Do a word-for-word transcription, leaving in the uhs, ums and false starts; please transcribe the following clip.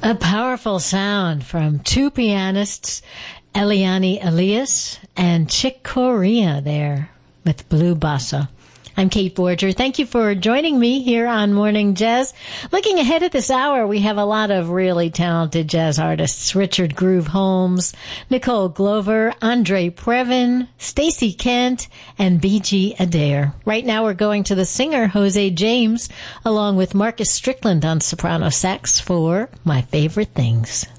A powerful sound from two pianists, Eliane Elias and Chick Corea there with Blue Bossa. I'm Kate Borger. Thank you for joining me here on Morning Jazz. Looking ahead at this hour, we have a lot of really talented jazz artists. Richard Groove Holmes, Nicole Glover, Andre Previn, Stacey Kent, and B G Adair. Right now we're going to the singer Jose James, along with Marcus Strickland on soprano sax for My Favorite Things.